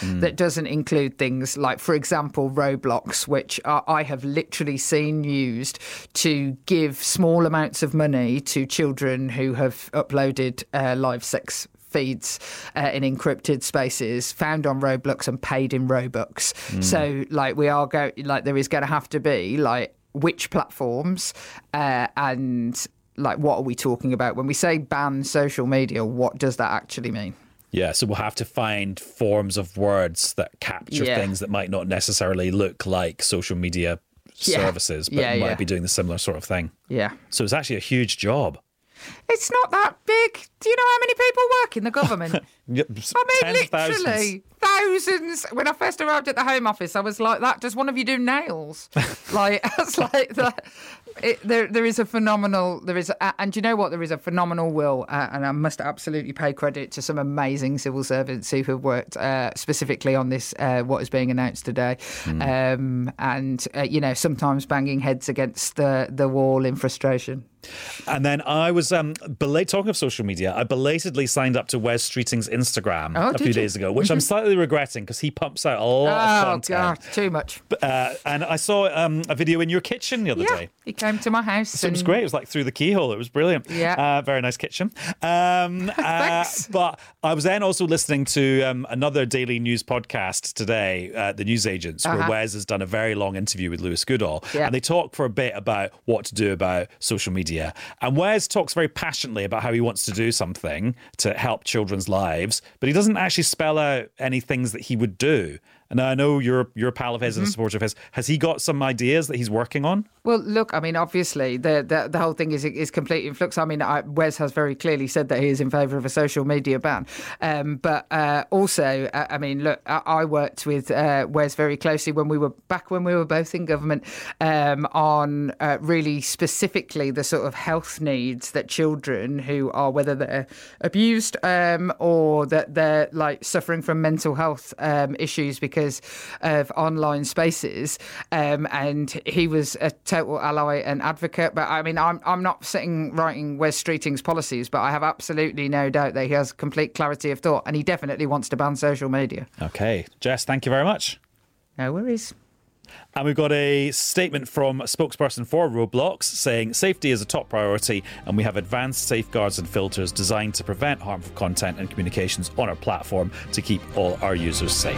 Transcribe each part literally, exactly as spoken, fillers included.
mm. that doesn't include things like, for example, Roblox, which are, I have literally seen used to give small amounts of money to children who have uploaded uh, live sex feeds uh, in encrypted spaces found on Roblox and paid in Robux. Mm. So like we are go like there is going to have to be like which platforms uh, and like what are we talking about when we say ban social media? What does that actually mean? Yeah, so we'll have to find forms of words that capture yeah. things that might not necessarily look like social media yeah. services, but yeah, might yeah. be doing the similar sort of thing. Yeah. So it's actually a huge job. It's not that big. Do you know how many people work in the government? Yep, I mean, literally thousands. thousands. When I first arrived at the Home Office, I was like, "That does one of you do nails?" like, it's like that. It, there, there is a phenomenal. There is, a, and do you know what? There is a phenomenal will, uh, and I must absolutely pay credit to some amazing civil servants who have worked uh, specifically on this. Uh, what is being announced today, mm. um, and uh, you know, sometimes banging heads against the the wall in frustration. And then I was um, belate talking of social media. I belatedly signed up to Wes Streeting's Instagram oh, a few you? days ago, which mm-hmm. I'm slightly regretting because he pumps out a lot oh, of content. Oh God, too much. Uh, and I saw um, a video in your kitchen the other yeah, day. He came to my house. So and... it was great. It was like through the keyhole. It was brilliant. Yeah, uh, very nice kitchen. Um, Thanks. Uh, but I was then also listening to um, another daily news podcast today, uh, The News Agents, uh-huh. where Wes has done a very long interview with Lewis Goodall, yeah. and they talk for a bit about what to do about social media. And Wes talks very passionately about how he wants to do something to help children's lives, but he doesn't actually spell out any things that he would do. And I know you're you're a pal of his mm-hmm. and a supporter of his. Has he got some ideas that he's working on? Well, look, I mean, obviously, the the, the whole thing is is completely in flux. I mean, I, Wes has very clearly said that he is in favour of a social media ban. Um, but uh, also, uh, I mean, look, I, I worked with uh, Wes very closely when we were back when we were both in government um, on uh, really specifically the sort of health needs that children who are, whether they're abused um, or that they're like suffering from mental health um, issues because of online spaces, um, and he was a total ally and advocate. But I mean, I'm I'm not sitting writing Wes Streeting's policies, but I have absolutely no doubt that he has complete clarity of thought, and he definitely wants to ban social media. Okay, Jess, thank you very much. No worries. And we've got a statement from a spokesperson for Roblox saying safety is a top priority and we have advanced safeguards and filters designed to prevent harmful content and communications on our platform to keep all our users safe.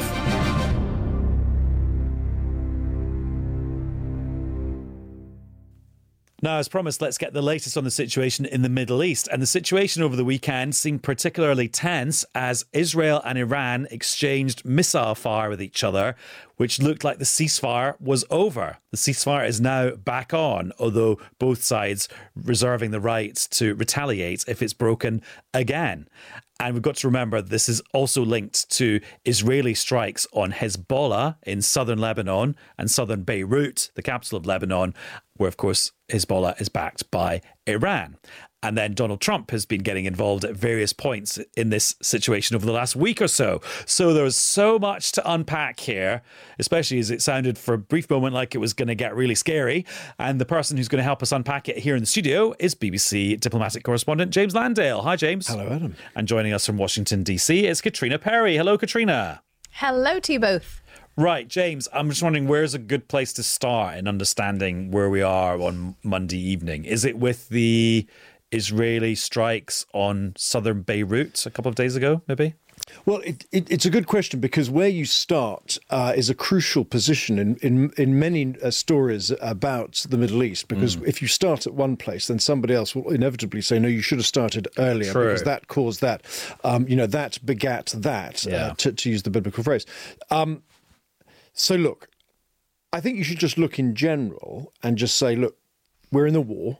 Now, as promised, let's get the latest on the situation in the Middle East. And the situation over the weekend seemed particularly tense as Israel and Iran exchanged missile fire with each other, which looked like the ceasefire was over. The ceasefire is now back on, although both sides reserving the right to retaliate if it's broken again. And we've got to remember this is also linked to Israeli strikes on Hezbollah in southern Lebanon and southern Beirut, the capital of Lebanon, where, of course, Hezbollah is backed by Iran. And then Donald Trump has been getting involved at various points in this situation over the last week or so. So there was so much to unpack here, especially as it sounded for a brief moment like it was going to get really scary. And the person who's going to help us unpack it here in the studio is B B C diplomatic correspondent James Landale. Hi, James. Hello, Adam. And joining us from Washington, D C is Katrina Perry. Hello, Katrina. Hello to you both. Right, James, I'm just wondering, where's a good place to start in understanding where we are on Monday evening? Is it with the Israeli strikes on southern Beirut a couple of days ago, maybe? Well, it, it, it's a good question because where you start uh, is a crucial position in, in, in many uh, stories about the Middle East, because mm. if you start at one place, then somebody else will inevitably say, no, you should have started earlier True. because that caused that. Um, you know, that begat that, yeah. uh, to, to use the biblical phrase. Um, so, look, I think you should just look in general and just say, look, we're in the war.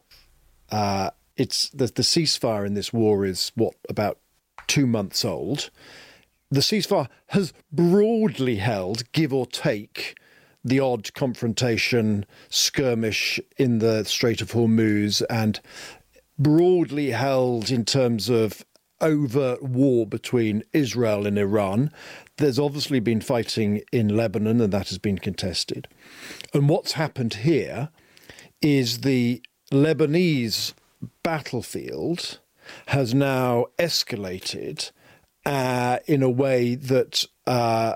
Uh, it's the, the ceasefire in this war is, what, about two months old. The ceasefire has broadly held, give or take, the odd confrontation, skirmish in the Strait of Hormuz, and broadly held in terms of overt war between Israel and Iran. There's obviously been fighting in Lebanon, and that has been contested. And what's happened here is the Lebanese battlefield has now escalated uh, in a way that uh,